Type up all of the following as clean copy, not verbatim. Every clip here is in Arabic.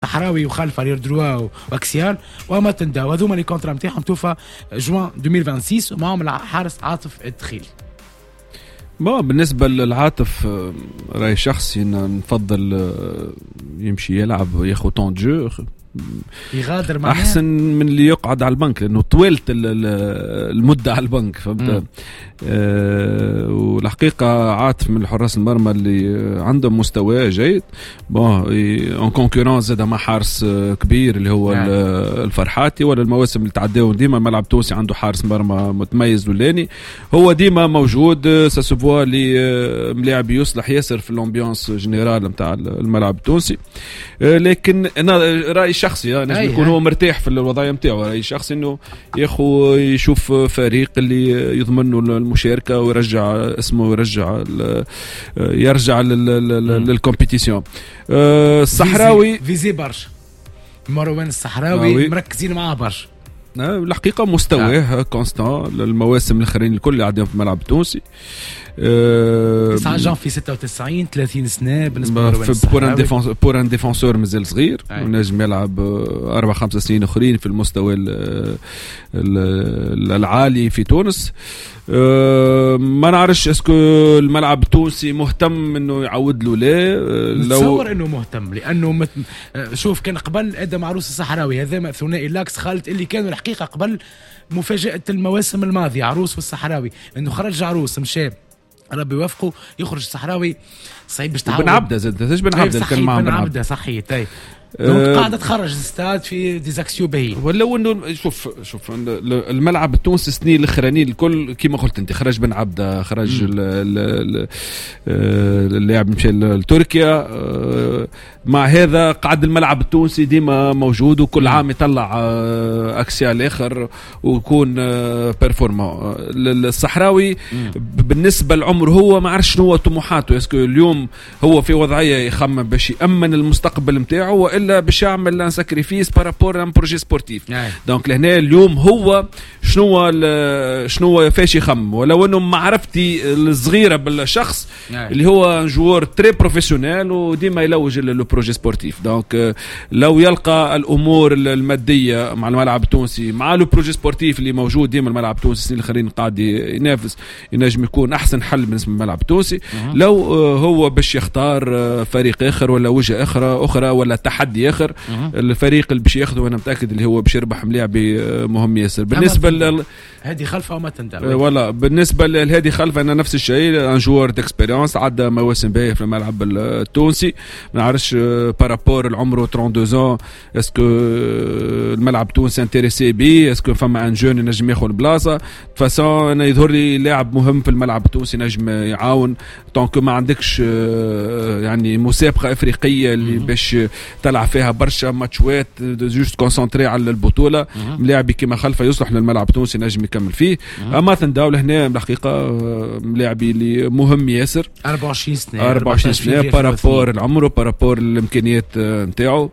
صحراوي وخلفه ليردروا واكسيال وماتنداو. هذوما لي كونترا نتاعهم توفى جوان 2026 ومعهم الحارس عاطف الدخيل. بالنسبة للعاطف رأي شخصي نفضل يمشي يلعب ياخد طون جو يغادر معنا احسن من اللي يقعد على البنك لانه طويلت المده على البنك فهمت. والحقيقه عاطف من الحراس المرمى اللي عندهم مستوى جيد اون كونكورونس زاد مع حارس كبير اللي هو الفرحاتي. ولا المواسم اللي تعداو ديما الملعب التونسي عنده حارس مرمى متميز ولاني هو ديما موجود ساسوفوا لي ملاعب يصلح ياسر في الامبيونس جينيرال نتاع الملعب التونسي. لكن انا رايي شخصي نجم يكون هو مرتاح في الوضعيه نتاعو. رايي شخصي انه يشوف فريق اللي يضمن له المشاركه ويرجع اسمه يرجع للكومبيتيسيون. الصحراوي فيزي برشا مروان الصحراوي مركزين معاه برشا. الحقيقه مستواه كونستان المواسم الاخرين الكل اللي عندهم في الملعب التونسي. 9 جان في 96 30 سنه بالنسبه بور ان ديفونسور مازال صغير ونجم يلعب 4-5 سنين اخرين في المستوى العالي في تونس. ما نعرفش اسكو الملعب التونسي مهتم انه يعود له لا. نتصور انه مهتم لانه شوف كان قبل ادم عروس الصحراوي هذا ثنائي لاكس خالد اللي كانوا الحقيقه قبل مفاجاه المواسم الماضيه عروس والصحراوي انه خرج عروس مشى ربي يوفقه يخرج الصحراوي صعيب باش تعاود. بن عبده زاد بن عبده كان معاه بن عبده صحيح قاعدة تخرج الاستاد في ديزاكسيو باهي. ولو انه شوف الملعب التونسي السنين الاخرانيين الكل كما قلت انت خرج بن عبده خرج اللاعب مشى لتركيا. مع هذا قعد الملعب التونسي ديما موجود وكل عام يطلع اكسيال اخر ويكون بيرفورمون. الصحراوي بالنسبه للعمر هو ما عرفش شنو هو طموحاته. اسكو اليوم هو في وضعيه يخمم باش يامن المستقبل نتاعو الا باش يعمل ان ساكريفيس بارابور ان بروجي سبورتيف. دونك لهنا اليوم هو شنو فاش يخمم. ولو انه معرفتي الصغيره بالشخص اللي هو جوار تري بروفيسيونيل وديما يلوج البروجي سبورتيف. دونك لو يلقى الامور الماديه مع الملعب التونسي مع لو بروجي سبورتيف اللي موجود ديما الملعب التونسي السنين الاخرين قاعد ينافس ينجم يكون احسن حل بالنسبه للملعب التونسي. لو هو باش يختار فريق اخر ولا وجهه اخرى ولا تحدي اخر الفريق اللي باش ياخذه وانا متاكد اللي هو باش يربح ملاعبي مهم ياسر. بالنسبه هذه خلفه وما تندر ولا بالنسبه لهذه خلفه انا نفس الشيء ان جوار ديكسبيريونس عدى مواسم باهيه في الملعب التونسي. ما نعرفش بارابور العمر 32 اسكو الملعب التونسي انتريسي بي اسكو فما ان جون ينجم ياخذ البلاصه فاسون. انا يظهر لي لاعب مهم في الملعب التونسي نجم يعاون طونك ما عندكش يعني مسابقه افريقيه اللي باش تلعب فيها برشا ماتشات جوست كونسنتري على البطوله. ملاعبي كما خلفه يصلح للملعب التونسي نجم يكمل فيه. اما تنداول هنا بالحقيقه ملاعبي اللي مهم ياسر 24 سنه بارابور العمر بارابور الامكانيات نتاعو.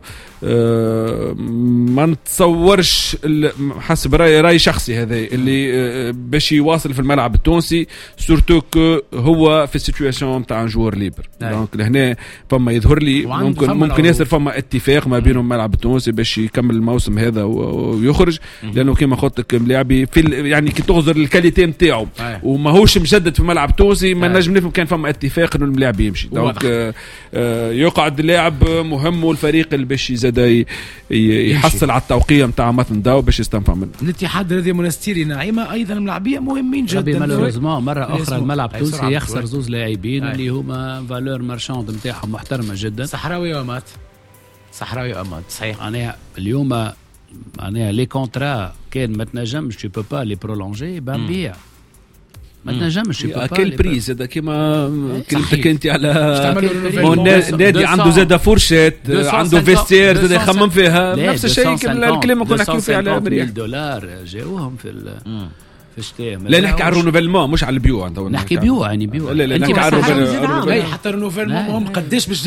ما نتصورش حسب راي شخصي هذا اللي باش يواصل في الملعب التونسي سورتو كو هو في السيتوياسيون تاع جوار ليبر. دونك لهنا فما يظهر لي ممكن ياسر فما اتفاق ما بينهم الملعب التونسي باش يكمل الموسم هذا ويخرج لانه كما قلت لك ملاعبي في يعني كي تغزر الكاليتي نتاعو وما هوش مجدد في الملعب التونسي ما نجم نفهم كان فما اتفاق انه الملاعب يمشي. دونك يقعد لاعب مهم والفريق اللي باش زاد يحصل على التوقيع نتاع مثلا داو باش يستنفع منه. الاتحاد الرياضي منستيري نعيمه ايضا ملاعبيه مهمين جدا. مالوريزمون مره اخرى الملعب التونسي يخسر زوز لاعبين اللي هما فالور مارشاند نتاعهم محترمه جدا. صحراوي وامات صحيح. انا اليوم انا لي كونترا كان ما تنجمش تو بو با لي برولونجي بنبيع ما تنجمش كل بريز هذا كيما كلمتك انت على نادي عنده زاده فورشيت عنده فيستير زاد يخمم فيها نفس الشيء الكلام كنا نحكيو فيه على $100 جاوهم في لا نحكي على الرونوفيلمون مش على البيوع. نحكي بيوع يعني بيوع لا نحكي على الرونوفيلمون حتى الرونوفيلمون هم قداش باش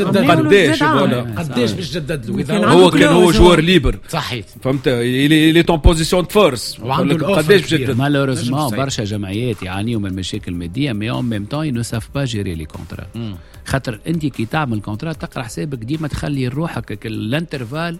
جدد له هو كان هو جوار ليبر صحيح فهمت لي طون بوزيسيون قداش باش جدد. مالوريزمون برشا جمعيات يعانيوا من مشاكل ماديه مي اون ميم طون نو ساف با جيري لي كونترا. خاطر انت كي تعمل كونترا تقرا حسابك ديما تخلي روحك الانترفال